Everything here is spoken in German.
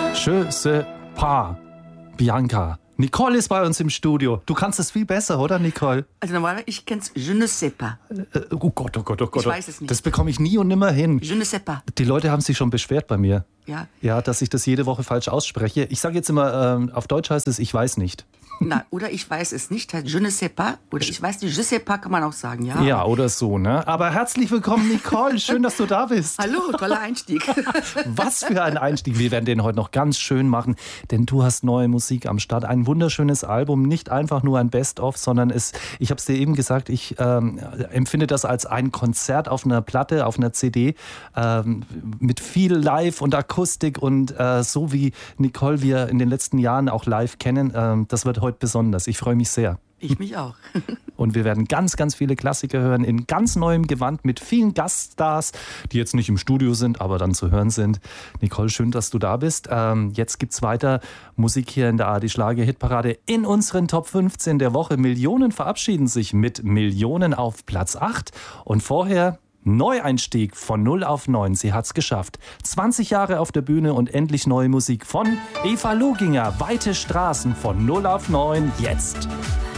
Je sais pas, Bianca. Nicole ist bei uns im Studio. Du kannst es viel besser, oder Nicole? Also normalerweise, ich kenn's je ne sais pas. Oh Gott, oh Gott, oh Gott. Ich weiß es nicht. Das bekomme ich nie und nimmer hin. Je ne sais pas. Die Leute haben sich schon beschwert bei mir. Ja. Ja, dass ich das jede Woche falsch ausspreche. Ich sage jetzt immer, auf Deutsch heißt es, ich weiß nicht. Na, oder ich weiß es nicht, heißt je ne sais pas. Oder ich weiß nicht, je sais pas kann man auch sagen, ja. Ja, oder so, ne? Aber herzlich willkommen, Nicole. Schön, dass du da bist. Hallo, toller Einstieg. Was für ein Einstieg. Wir werden den heute noch ganz schön machen, denn du hast neue Musik am Start. Ein wunderschönes Album, nicht einfach nur ein Best-of, sondern ich habe es dir eben gesagt, ich empfinde das als ein Konzert auf einer Platte, auf einer CD, mit viel Live und Akustik und so wie Nicole wir in den letzten Jahren auch live kennen, das wird heute besonders. Ich freue mich sehr. Ich mich auch. Und wir werden ganz, ganz viele Klassiker hören, in ganz neuem Gewand mit vielen Gaststars, die jetzt nicht im Studio sind, aber dann zu hören sind. Nicole, schön, dass du da bist. Jetzt gibt's weiter Musik hier in der ARD Schlager Hitparade in unseren Top 15 der Woche. Millionen verabschieden sich mit Millionen auf Platz 8. Und vorher Neueinstieg von 0 auf 9. Sie hat's geschafft. 20 Jahre auf der Bühne und endlich neue Musik von Eva Loginger. Weite Straßen von 0 auf 9 jetzt.